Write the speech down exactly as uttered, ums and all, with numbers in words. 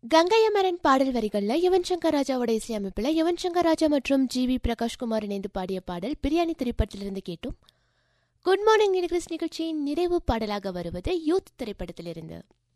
கங்கை அமரன் பாடல் வரிகள்ல யுவன் சங்கர் ராஜாவோட இசையமைப்பில் யுவன் சங்கர் ராஜா மற்றும் ஜி வி பிரகாஷ்குமார் இணைந்து பாடிய பாடல் பிரியாணி திரைப்படத்திலிருந்து கேட்டும். குட் மார்னிங் நிகழ்ச்சி நிகழ்ச்சியின் நிறைவு பாடலாக வருவது யூத் திரைப்படத்திலிருந்து.